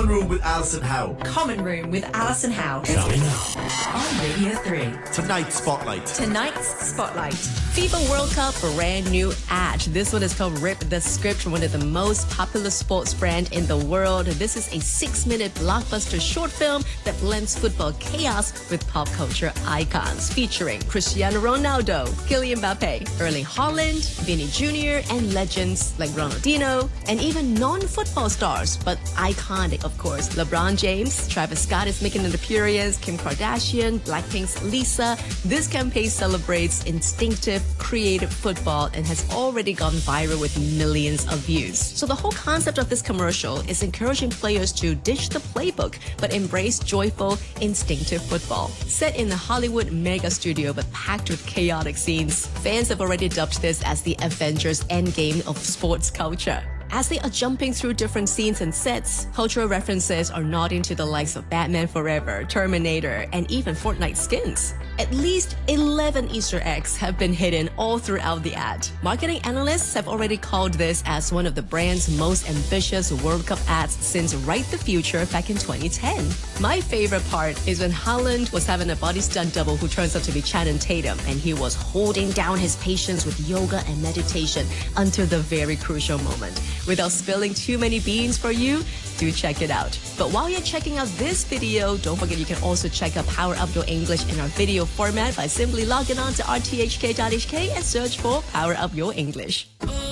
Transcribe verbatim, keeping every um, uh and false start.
Common Room with Alison Howe. Common Room with Alison Howe. Coming up On Radio three. Tonight's Spotlight. Tonight's Spotlight. FIFA World Cup brand new ad. This one is called Rip the Script, one of the most popular sports brand in the world. This is a six-minute blockbuster short film that blends football chaos with pop culture icons, featuring Cristiano Ronaldo, Kylian Mbappe, Erling Haaland, Vinny Junior, and legends like Ronaldinho, and even non-football stars, but iconic, of course. LeBron James, Travis Scott is making an appearance, Kim Kardashian, Blackpink's Lisa. This campaign celebrates instinctive, creative football and has already gone viral with millions of views. So the whole concept of this commercial is encouraging players to ditch the playbook but embrace joyful, instinctive football. Set in the Hollywood mega studio but packed with chaotic scenes, fans have already dubbed this as the Avengers Endgame of sports culture. As they are jumping through different scenes and sets, cultural references are nodding to the likes of Batman Forever, Terminator, and even Fortnite skins. At least eleven Easter eggs have been hidden all throughout the ad. Marketing analysts have already called this as one of the brand's most ambitious World Cup ads since Right the Future back in twenty ten. My favorite part is when Haaland was having a body stunt double who turns out to be Channing Tatum, and he was holding down his patience with yoga and meditation until the very crucial moment. Without spilling too many beans for you, do check it out. But while you're checking out this video, don't forget you can also check out Power Up Your English in our video format by simply logging on to r t h k dot h k and search for Power Up Your English.